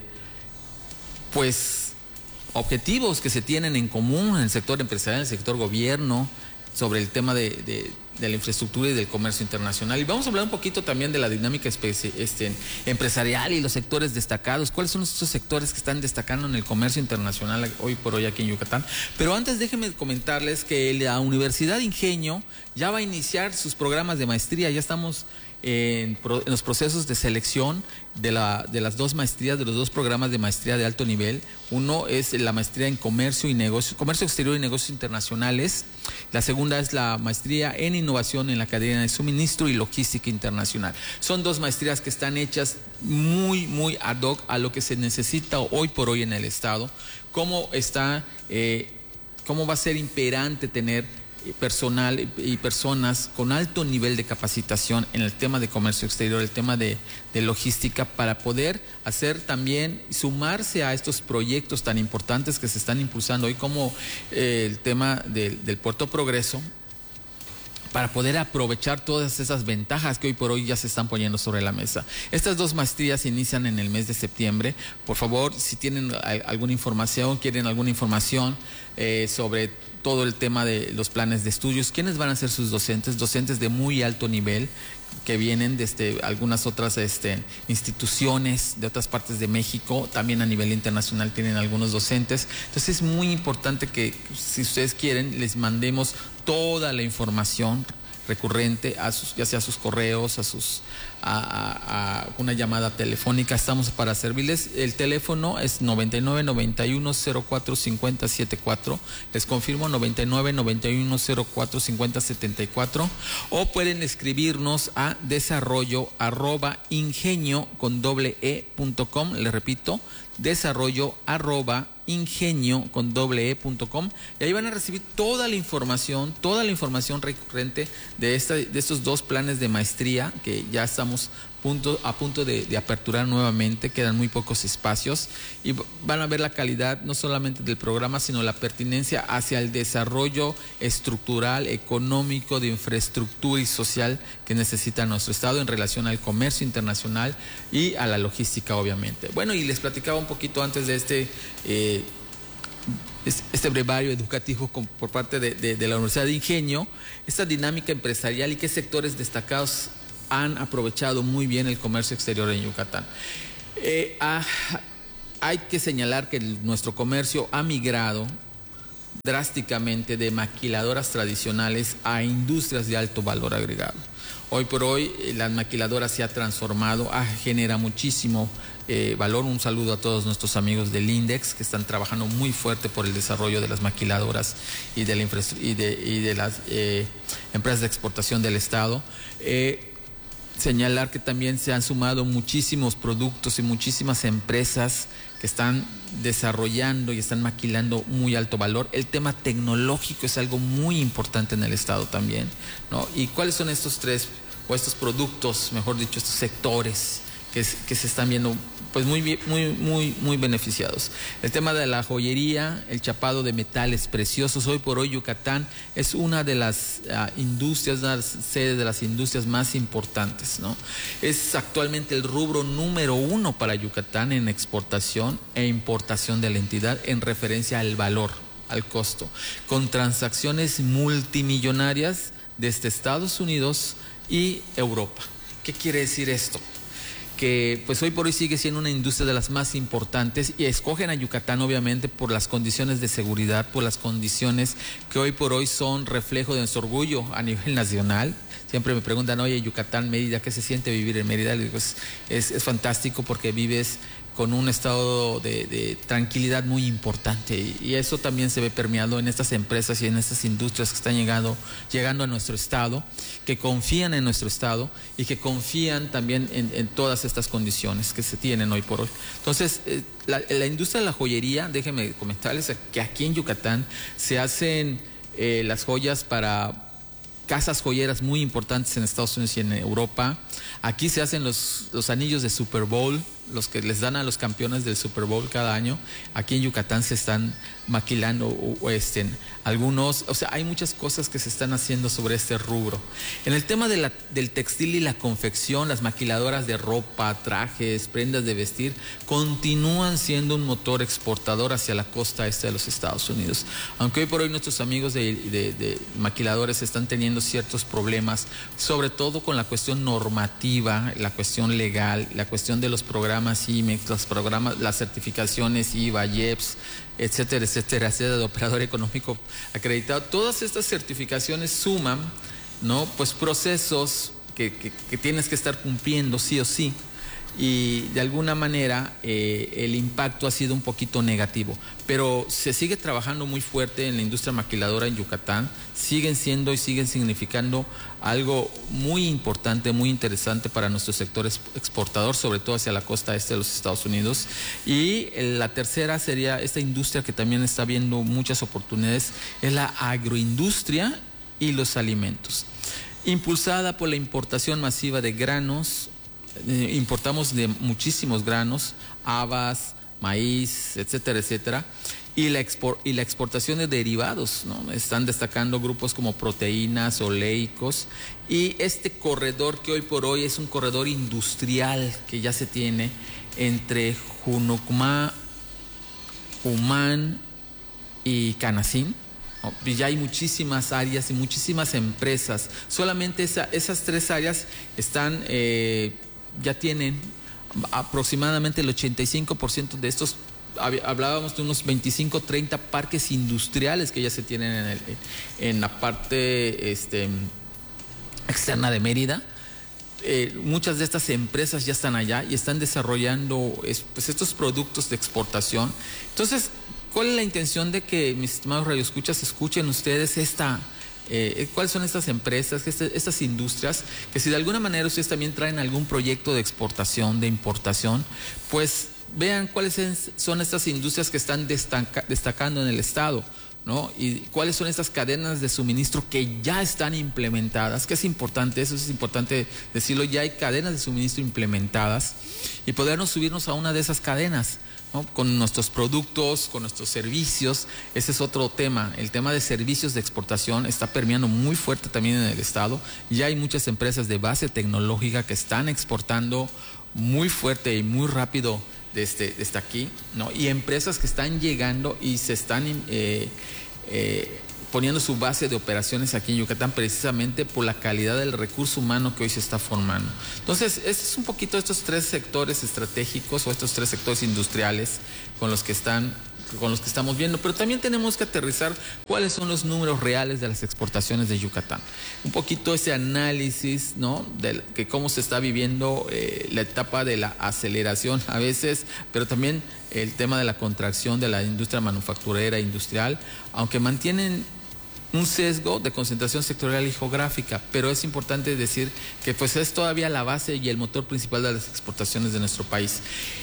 pues objetivos que se tienen en común en el sector empresarial, en el sector gobierno, sobre el tema de, de, de la infraestructura y del comercio internacional. Y vamos a hablar un poquito también de la dinámica especie, este, empresarial y los sectores destacados. ¿Cuáles son estos sectores que están destacando en el comercio internacional hoy por hoy aquí en Yucatán? Pero antes déjenme comentarles que la Universidad Ingenio ya va a iniciar sus programas de maestría. Ya estamos en, pro, en los procesos de selección de, la, de las dos maestrías, de los dos programas de maestría de alto nivel. Uno es la maestría en comercio y negocios, comercio exterior y negocios internacionales. La segunda es la maestría en innovación en la cadena de suministro y logística internacional. Son dos maestrías que están hechas muy, muy ad hoc a lo que se necesita hoy por hoy en el estado. Cómo está, eh, cómo va a ser imperante tener personal y personas con alto nivel de capacitación en el tema de comercio exterior, el tema de, de logística, para poder hacer también, sumarse a estos proyectos tan importantes que se están impulsando hoy, como eh, el tema del, del Puerto Progreso, para poder aprovechar todas esas ventajas que hoy por hoy ya se están poniendo sobre la mesa. Estas dos maestrías inician en el mes de septiembre. Por favor, si tienen alguna información, quieren alguna información eh, sobre todo el tema de los planes de estudios, ¿quiénes van a ser sus docentes? Docentes de muy alto nivel que vienen desde algunas otras este, instituciones de otras partes de México, también a nivel internacional tienen algunos docentes. Entonces es muy importante que, si ustedes quieren, les mandemos toda la información recurrente, a sus, ya sea a sus correos, a sus, a, a, a una llamada telefónica. Estamos para servirles. El teléfono es noventa y nueve, noventa y uno, cero cuatro, cincuenta, setenta y cuatro. Les confirmo, noventa y nueve, noventa y uno, cero cuatro, cincuenta, setenta y cuatro. O pueden escribirnos a desarrollo arroba ingenio con doble e punto com. Les repito, desarrollo arroba ingenio con doble e punto com, y ahí van a recibir toda la información, toda la información recurrente de, esta, de estos dos planes de maestría que ya estamos punto, a punto de, de aperturar nuevamente. Quedan muy pocos espacios y van a ver la calidad no solamente del programa, sino la pertinencia hacia el desarrollo estructural, económico, de infraestructura y social que necesita nuestro Estado en relación al comercio internacional y a la logística, obviamente. Bueno, y les platicaba un poquito antes de este eh, este brevario educativo con, por parte de, de, de la Universidad de Ingenio, esta dinámica empresarial y qué sectores destacados han aprovechado muy bien el comercio exterior en Yucatán. Eh, ah, hay que señalar que el, nuestro comercio ha migrado drásticamente de maquiladoras tradicionales a industrias de alto valor agregado. Hoy por hoy eh, las maquiladoras se ha transformado, ah, genera muchísimo eh, valor. Un saludo a todos nuestros amigos del INDEX que están trabajando muy fuerte por el desarrollo de las maquiladoras y de, la y de, y de las eh, empresas de exportación del Estado. Eh, señalar que también se han sumado muchísimos productos y muchísimas empresas que están desarrollando y están maquilando muy alto valor. El tema tecnológico es algo muy importante en el Estado también, ¿no? ¿Y cuáles son estos tres, o estos productos, mejor dicho, estos sectores que, que se están viendo pues muy, muy, muy, muy beneficiados? El tema de la joyería, el chapado de metales preciosos. Hoy por hoy Yucatán es una de las uh, industrias, una sede de las industrias más importantes, ¿no? Es actualmente el rubro número uno para Yucatán en exportación e importación de la entidad en referencia al valor, al costo, con transacciones multimillonarias desde Estados Unidos y Europa. ¿Qué quiere decir esto? Que pues hoy por hoy sigue siendo una industria de las más importantes, y escogen a Yucatán obviamente por las condiciones de seguridad, por las condiciones que hoy por hoy son reflejo de nuestro orgullo a nivel nacional. Siempre me preguntan, oye, Yucatán, Mérida, ¿qué se siente vivir en Mérida? Les digo, es, es, es fantástico porque vives con un estado de, de tranquilidad muy importante, y, y eso también se ve permeado en estas empresas y en estas industrias que están llegando, llegando a nuestro estado, que confían en nuestro estado y que confían también en, en todas estas condiciones que se tienen hoy por hoy. Entonces, eh, la, la industria de la joyería, déjenme comentarles que aquí en Yucatán se hacen eh, las joyas para casas joyeras muy importantes en Estados Unidos y en Europa. Aquí se hacen los, los anillos de Super Bowl, los que les dan a los campeones del Super Bowl cada año. Aquí en Yucatán se están maquilando o, o este, algunos, o sea, hay muchas cosas que se están haciendo sobre este rubro. En el tema de la, del textil y la confección, las maquiladoras de ropa, trajes, prendas de vestir, continúan siendo un motor exportador hacia la costa este de los Estados Unidos. Aunque hoy por hoy nuestros amigos de, de, de maquiladores están teniendo ciertos problemas, sobre todo con la cuestión normativa, la cuestión legal, la cuestión de los programas I M E X, los programas, las certificaciones I V A, I E P S, etcétera, etcétera, etcétera, de operador económico acreditado. Todas estas certificaciones suman, ¿no? Pues procesos que, que, que tienes que estar cumpliendo sí o sí. Y de alguna manera eh, el impacto ha sido un poquito negativo, pero se sigue trabajando muy fuerte en la industria maquiladora en Yucatán. Siguen siendo y siguen significando algo muy importante, muy interesante para nuestro sector exportador, sobre todo hacia la costa este de los Estados Unidos. Y la tercera sería esta industria que también está viendo muchas oportunidades, es la agroindustria y los alimentos, impulsada por la importación masiva de granos. Eh, importamos de muchísimos granos, habas, maíz, etcétera, etcétera, y la, expor y la exportación de derivados, ¿no? Están destacando grupos como proteínas, oleicos, y este corredor que hoy por hoy es un corredor industrial que ya se tiene entre Junucma, Humán y Canacín. Ya hay muchísimas áreas y muchísimas empresas. Solamente esa, esas tres áreas están... Eh, ya tienen aproximadamente el ochenta y cinco por ciento de estos. Hablábamos de unos veinticinco, treinta parques industriales que ya se tienen en, el, en la parte este, externa de Mérida, eh, muchas de estas empresas ya están allá y están desarrollando es, pues, estos productos de exportación. Entonces, ¿cuál es la intención de que, mis estimados radioescuchas, escuchen ustedes esta... Eh, cuáles son estas empresas, este, estas industrias, que si de alguna manera ustedes también traen algún proyecto de exportación, de importación, pues vean cuáles son estas industrias que están destaca, destacando en el estado, ¿no? Y cuáles son estas cadenas de suministro que ya están implementadas, que es importante, eso es importante decirlo, ya hay cadenas de suministro implementadas y podernos subirnos a una de esas cadenas, ¿no? Con nuestros productos, con nuestros servicios. Ese es otro tema, el tema de servicios de exportación está permeando muy fuerte también en el estado. Ya hay muchas empresas de base tecnológica que están exportando muy fuerte y muy rápido desde, desde aquí, ¿no? Y empresas que están llegando y se están eh, eh, poniendo su base de operaciones aquí en Yucatán precisamente por la calidad del recurso humano que hoy se está formando. Entonces, este es un poquito estos tres sectores estratégicos o estos tres sectores industriales con los que están con los que estamos viendo, pero también tenemos que aterrizar cuáles son los números reales de las exportaciones de Yucatán. Un poquito ese análisis, ¿no? De que cómo se está viviendo eh, la etapa de la aceleración a veces, pero también el tema de la contracción de la industria manufacturera industrial, aunque mantienen un sesgo de concentración sectorial y geográfica, pero es importante decir que pues es todavía la base y el motor principal de las exportaciones de nuestro país.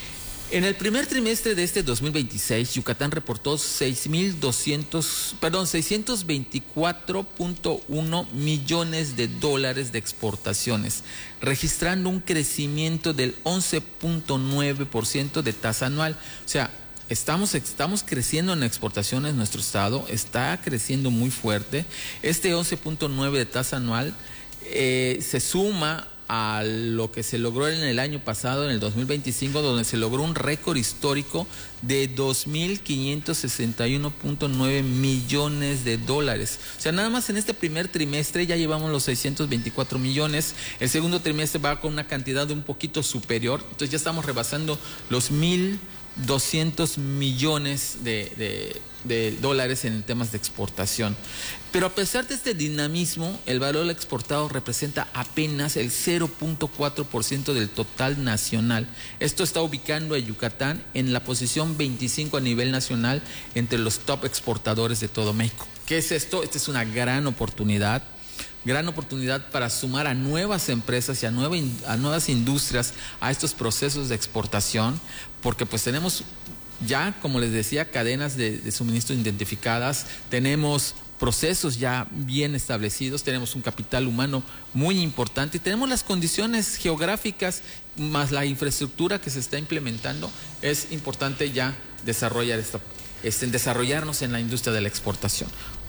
En el primer trimestre de este dos mil veintiséis, Yucatán reportó seis mil doscientos, perdón, seiscientos veinticuatro punto uno millones de dólares de exportaciones, registrando un crecimiento del once punto nueve por ciento de tasa anual. O sea, estamos, estamos creciendo en exportaciones en nuestro estado, está creciendo muy fuerte. Este once punto nueve de tasa anual eh, se suma a lo que se logró en el año pasado, en el dos mil veinticinco, donde se logró un récord histórico de dos mil quinientos sesenta y uno punto nueve millones de dólares. O sea, nada más en este primer trimestre ya llevamos los seiscientos veinticuatro millones. El segundo trimestre va con una cantidad de un poquito superior. Entonces ya estamos rebasando los mil doscientos millones de, de, de dólares en temas de exportación. Pero a pesar de este dinamismo, el valor exportado representa apenas el cero punto cuatro por ciento del total nacional. Esto está ubicando a Yucatán en la posición veinticinco a nivel nacional entre los top exportadores de todo México. ¿Qué es esto? Esta es una gran oportunidad. Gran oportunidad para sumar a nuevas empresas y a, nueva, a nuevas industrias a estos procesos de exportación, porque pues tenemos ya, como les decía, cadenas de, de suministro identificadas, tenemos procesos ya bien establecidos, tenemos un capital humano muy importante y tenemos las condiciones geográficas más la infraestructura que se está implementando. Es importante ya desarrollar esta, este, desarrollarnos en la industria de la exportación.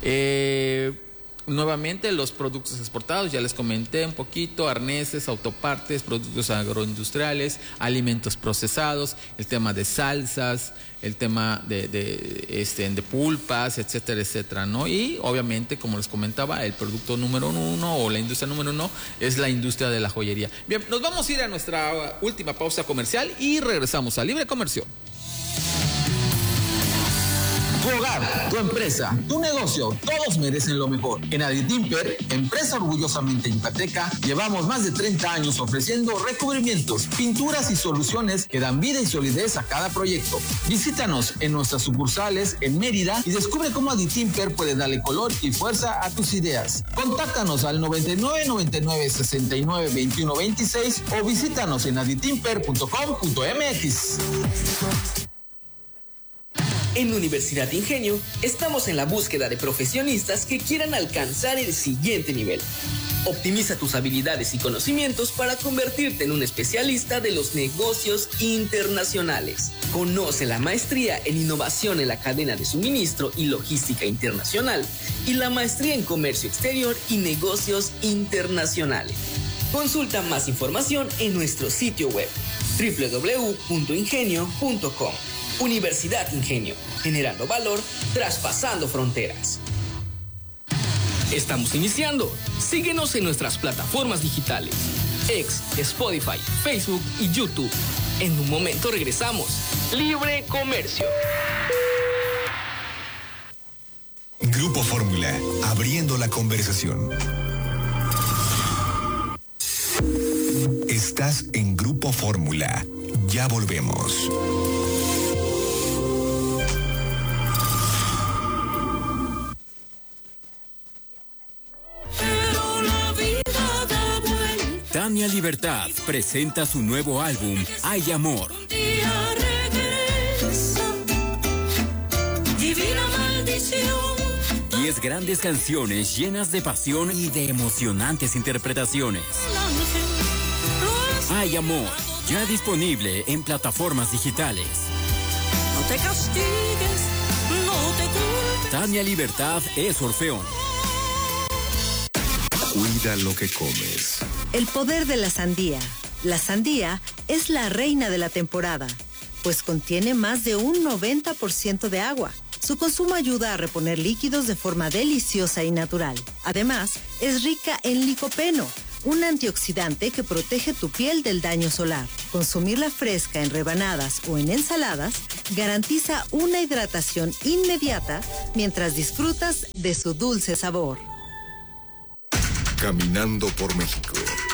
Eh, Nuevamente los productos exportados, ya les comenté un poquito, arneses, autopartes, productos agroindustriales, alimentos procesados, el tema de salsas, el tema de, de, este, de pulpas, etcétera, etcétera, ¿no? Y obviamente, como les comentaba, el producto número uno o la industria número uno es la industria de la joyería. Bien, nos vamos a ir a nuestra última pausa comercial y regresamos a Libre Comercio. Tu hogar, tu empresa, tu negocio, todos merecen lo mejor. En Aditimper, empresa orgullosamente yucateca, llevamos más de treinta años ofreciendo recubrimientos, pinturas y soluciones que dan vida y solidez a cada proyecto. Visítanos en nuestras sucursales en Mérida y descubre cómo Aditimper puede darle color y fuerza a tus ideas. Contáctanos al noventa y nueve, noventa y nueve, sesenta y nueve, veintiuno, veintiséis o visítanos en aditimper punto com punto m x. En Universidad Ingenio estamos en la búsqueda de profesionistas que quieran alcanzar el siguiente nivel. Optimiza tus habilidades y conocimientos para convertirte en un especialista de los negocios internacionales. Conoce la maestría en innovación en la cadena de suministro y logística internacional y la maestría en comercio exterior y negocios internacionales. Consulta más información en nuestro sitio web doble u doble u doble u punto ingenio punto com. Universidad Ingenio, generando valor, traspasando fronteras. Estamos iniciando. Síguenos en nuestras plataformas digitales: X, Spotify, Facebook y YouTube. En un momento regresamos. Libre Comercio. Grupo Fórmula, abriendo la conversación. Fórmula. Ya volvemos. Tania Libertad presenta su nuevo álbum, Hay Amor. Divina maldición. Diez grandes canciones llenas de pasión y de emocionantes interpretaciones. Hay Amor, ya disponible en plataformas digitales. No te castigues, no te culpes. Tania Libertad es Orfeón. Cuida lo que comes. El poder de la sandía. La sandía es la reina de la temporada, pues contiene más de un noventa por ciento de agua. Su consumo ayuda a reponer líquidos de forma deliciosa y natural. Además, es rica en licopeno, un antioxidante que protege tu piel del daño solar. Consumirla fresca en rebanadas o en ensaladas garantiza una hidratación inmediata mientras disfrutas de su dulce sabor. Caminando por México.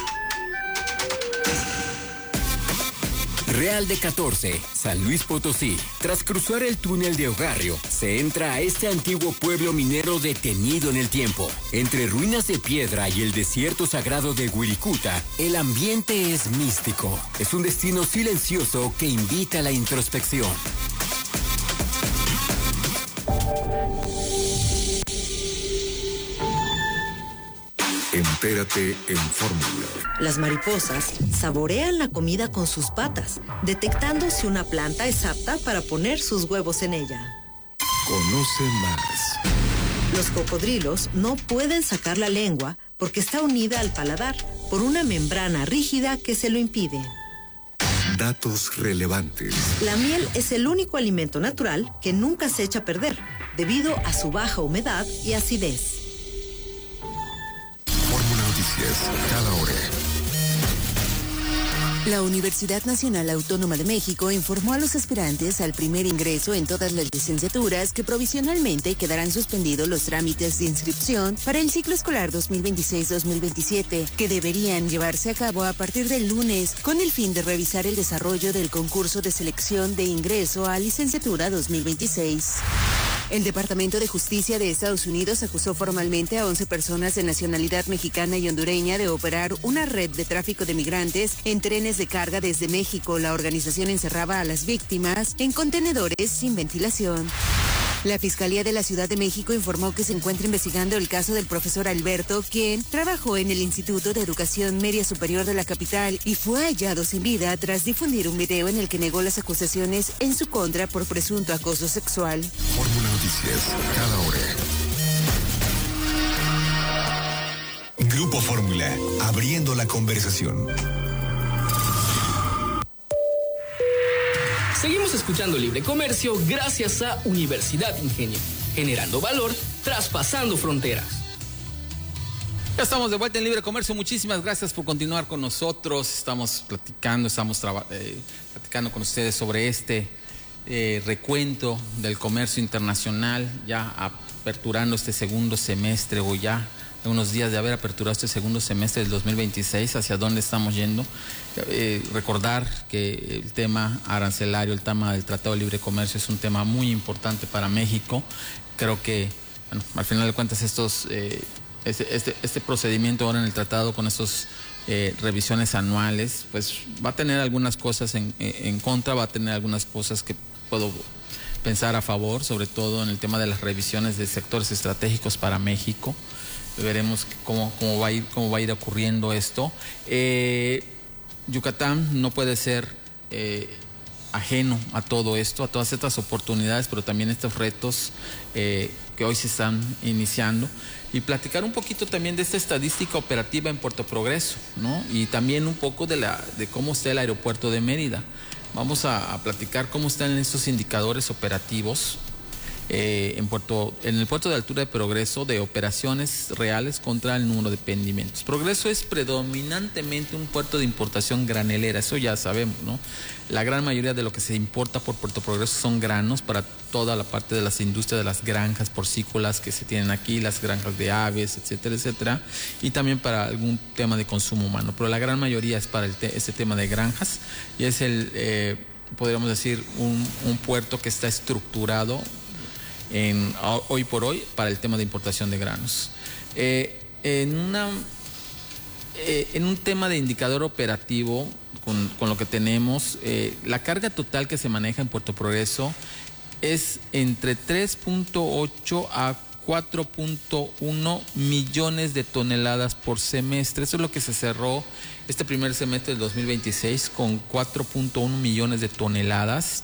Real de catorce, San Luis Potosí. Tras cruzar el túnel de Ogarrio, se entra a este antiguo pueblo minero detenido en el tiempo. Entre ruinas de piedra y el desierto sagrado de Wirikuta, el ambiente es místico. Es un destino silencioso que invita a la introspección. Entérate en Fórmula. Las mariposas saborean la comida con sus patas, detectando si una planta es apta para poner sus huevos en ella. Conoce más. Los cocodrilos no pueden sacar la lengua porque está unida al paladar por una membrana rígida que se lo impide. Datos relevantes. La miel es el único alimento natural que nunca se echa a perder, debido a su baja humedad y acidez. Noticias, cada hora. La Universidad Nacional Autónoma de México informó a los aspirantes al primer ingreso en todas las licenciaturas que provisionalmente quedarán suspendidos los trámites de inscripción para el ciclo escolar dos mil veintiséis dos mil veintisiete, que deberían llevarse a cabo a partir del lunes, con el fin de revisar el desarrollo del concurso de selección de ingreso a licenciatura dos mil veintiséis. El Departamento de Justicia de Estados Unidos acusó formalmente a once personas de nacionalidad mexicana y hondureña de operar una red de tráfico de migrantes en trenes de carga desde México. La organización encerraba a las víctimas en contenedores sin ventilación. La Fiscalía de la Ciudad de México informó que se encuentra investigando el caso del profesor Alberto, quien trabajó en el Instituto de Educación Media Superior de la capital y fue hallado sin vida tras difundir un video en el que negó las acusaciones en su contra por presunto acoso sexual. Fórmula Noticias, cada hora. Grupo Fórmula, abriendo la conversación. Seguimos escuchando Libre Comercio gracias a Universidad Ingenio, generando valor, traspasando fronteras. Ya estamos de vuelta en Libre Comercio. Muchísimas gracias por continuar con nosotros. Estamos platicando, estamos eh, platicando con ustedes sobre este eh, recuento del comercio internacional, ya aperturando este segundo semestre o ya unos días de haber aperturado este segundo semestre del dos mil veintiséis, hacia dónde estamos yendo. Eh, recordar que el tema arancelario, el tema del Tratado de Libre Comercio es un tema muy importante para México. Creo que, bueno, al final de cuentas, estos, eh, este, este, este procedimiento ahora en el tratado con estas eh, revisiones anuales, pues va a tener algunas cosas en, en contra, va a tener algunas cosas que puedo pensar a favor, sobre todo en el tema de las revisiones de sectores estratégicos para México. Veremos cómo, cómo, va a ir, cómo va a ir ocurriendo esto. Eh, Yucatán no puede ser eh, ajeno a todo esto, a todas estas oportunidades, pero también estos retos eh, que hoy se están iniciando. Y platicar un poquito también de esta estadística operativa en Puerto Progreso, ¿no? Y también un poco de, la, de cómo está el aeropuerto de Mérida. Vamos a, a platicar cómo están estos indicadores operativos. eh, en, puerto, en el puerto de altura de Progreso de operaciones reales contra el número de pendimentos. Progreso es predominantemente un puerto de importación granelera, eso ya sabemos, ¿no? La gran mayoría de lo que se importa por Puerto Progreso son granos para toda la parte de las industrias de las granjas porcícolas que se tienen aquí, las granjas de aves, etcétera, etcétera, y también para algún tema de consumo humano, pero la gran mayoría es para el te ese tema de granjas y es el, eh, podríamos decir, un, un puerto que está estructurado en, hoy por hoy para el tema de importación de granos. Eh, en, una, eh, en un tema de indicador operativo, con, con lo que tenemos, eh, la carga total que se maneja en Puerto Progreso es entre tres punto ocho a cuatro punto uno millones de toneladas por semestre. Eso es lo que se cerró este primer semestre del dos mil veintiséis con cuatro punto uno millones de toneladas.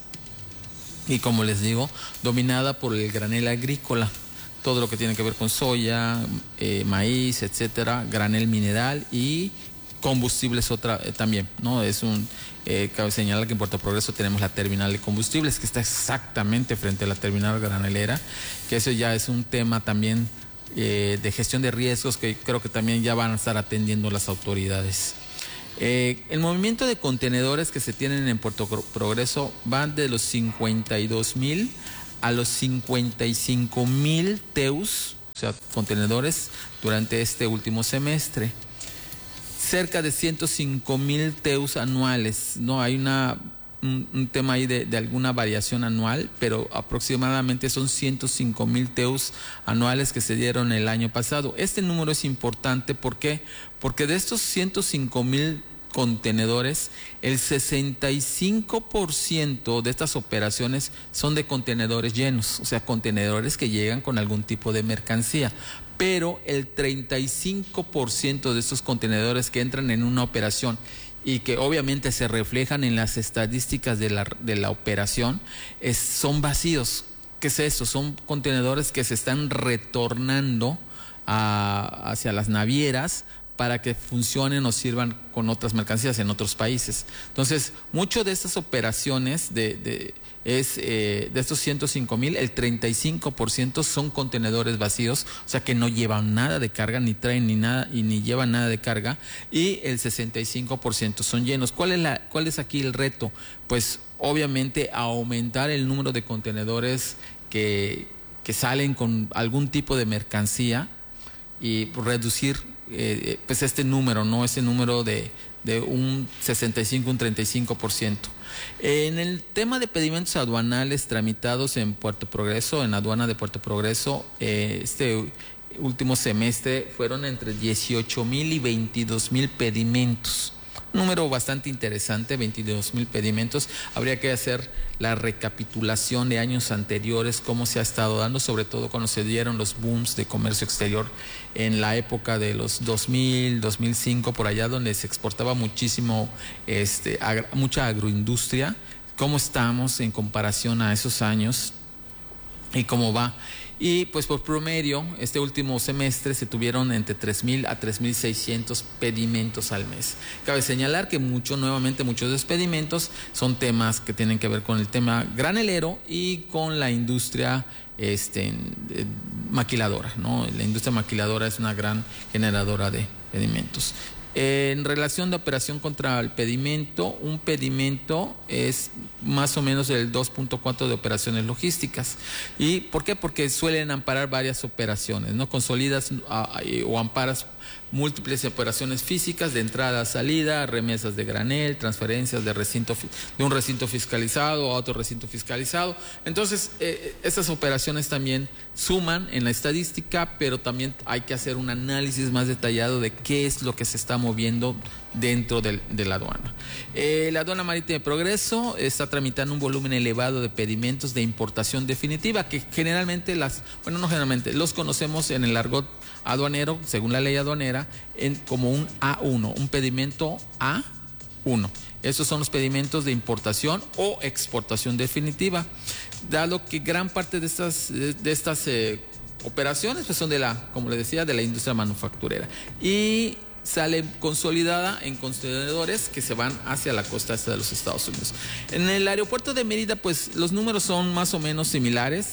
Y como les digo, dominada por el granel agrícola, todo lo que tiene que ver con soya, eh, maíz, etcétera, granel mineral y combustibles otra eh, también, ¿no? Es un, eh, cabe señalar que en Puerto Progreso tenemos la terminal de combustibles que está exactamente frente a la terminal granelera, que eso ya es un tema también eh, de gestión de riesgos que creo que también ya van a estar atendiendo las autoridades. Eh, el movimiento de contenedores que se tienen en Puerto Progreso van de los cincuenta y dos mil a los cincuenta y cinco mil teus, o sea, contenedores durante este último semestre. Cerca de ciento cinco mil teus anuales, ¿no? Hay una, un, un tema ahí de, de alguna variación anual, pero aproximadamente son ciento cinco mil teus anuales que se dieron el año pasado. Este número es importante, ¿por qué? Porque de estos ciento cinco mil contenedores, el sesenta y cinco por ciento de estas operaciones son de contenedores llenos, o sea, contenedores que llegan con algún tipo de mercancía. Pero el treinta y cinco por ciento de estos contenedores que entran en una operación y que obviamente se reflejan en las estadísticas de la, de la operación, es, son vacíos. ¿Qué es eso? Son contenedores que se están retornando a, hacia las navieras para que funcionen o sirvan con otras mercancías en otros países. Entonces, mucho de estas operaciones de, de, es, eh, de estos ciento cinco mil, el treinta y cinco por ciento son contenedores vacíos, o sea que no llevan nada de carga, ni traen ni nada y ni llevan nada de carga, y el sesenta y cinco por ciento son llenos. ¿Cuál es, la, cuál es aquí el reto? Pues obviamente aumentar el número de contenedores que, que salen con algún tipo de mercancía y reducir Eh, pues este número, ¿no? Ese número de, de un sesenta y cinco, un treinta y cinco por ciento. En el tema de pedimentos aduanales tramitados en Puerto Progreso, en la aduana de Puerto Progreso, eh, este último semestre fueron entre dieciocho mil y veintidós mil pedimentos. Un número bastante interesante, veintidós mil pedimentos. Habría que hacer la recapitulación de años anteriores, cómo se ha estado dando, sobre todo cuando se dieron los booms de comercio exterior en la época de los dos mil, dos mil cinco, por allá donde se exportaba muchísimo, este, agra, mucha agroindustria. ¿Cómo estamos en comparación a esos años y cómo va? Y pues por promedio, este último semestre se tuvieron entre tres mil a tres mil seiscientos pedimentos al mes. Cabe señalar que mucho, nuevamente muchos de los pedimentos son temas que tienen que ver con el tema granelero y con la industria este, maquiladora, ¿no? La industria maquiladora es una gran generadora de pedimentos. En relación de operación contra el pedimento, un pedimento es más o menos el dos punto cuatro de operaciones logísticas. ¿Y por qué? Porque suelen amparar varias operaciones, ¿no? Consolidas a, o amparas múltiples operaciones físicas de entrada a salida, remesas de granel, transferencias de recinto de un recinto fiscalizado a otro recinto fiscalizado. Entonces, eh, estas operaciones también suman en la estadística, pero también hay que hacer un análisis más detallado de qué es lo que se está moviendo dentro de, de la aduana. Eh, la aduana marítima de Progreso está tramitando un volumen elevado de pedimentos de importación definitiva, que generalmente las, bueno, no generalmente, los conocemos en el argot aduanero, según la ley aduanera, en, como un A uno, un pedimento A uno. Esos son los pedimentos de importación o exportación definitiva, dado que gran parte de estas, de, de estas eh, operaciones pues son de la, como le decía, de la industria manufacturera. Y sale consolidada en contenedores que se van hacia la costa este de los Estados Unidos. En el aeropuerto de Mérida, pues los números son más o menos similares.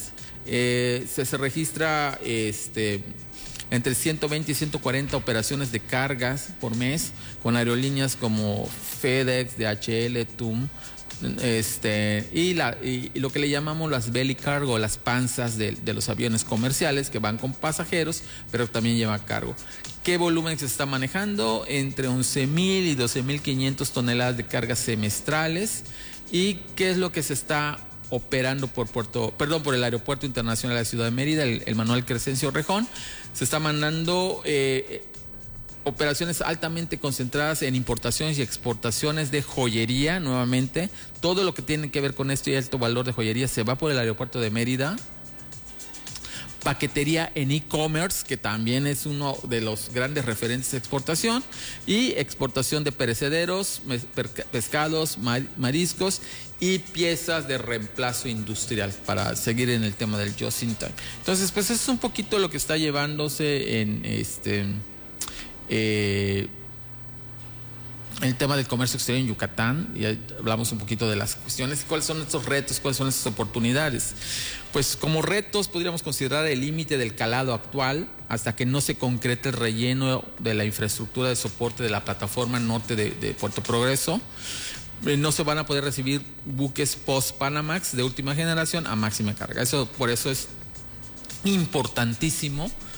Eh, se, se registra este, entre ciento veinte y ciento cuarenta operaciones de cargas por mes con aerolíneas como FedEx, D H L, T U M, este, y, la, y, y lo que le llamamos las belly cargo, las panzas de, de los aviones comerciales que van con pasajeros, pero también llevan cargo. ¿Qué volumen se está manejando? Entre once mil y doce mil quinientas toneladas de cargas semestrales. ¿Y qué es lo que se está operando por Puerto, perdón, por el Aeropuerto Internacional de la Ciudad de Mérida, el, el Manuel Crescencio Rejón? Se está mandando eh, operaciones altamente concentradas en importaciones y exportaciones de joyería, nuevamente. Todo lo que tiene que ver con esto y alto valor de joyería se va por el Aeropuerto de Mérida. Paquetería en e-commerce, que también es uno de los grandes referentes de exportación, y exportación de perecederos, pescados, mariscos y piezas de reemplazo industrial, para seguir en el tema del just in time. Entonces, pues eso es un poquito lo que está llevándose en este eh, el tema del comercio exterior en Yucatán. Y hablamos un poquito de las cuestiones, cuáles son estos retos, cuáles son estas oportunidades. Pues como retos podríamos considerar el límite del calado actual hasta que no se concrete el relleno de la infraestructura de soporte de la plataforma norte de, de Puerto Progreso. Eh, no se van a poder recibir buques post-Panamax de última generación a máxima carga. Eso, por eso es importantísimo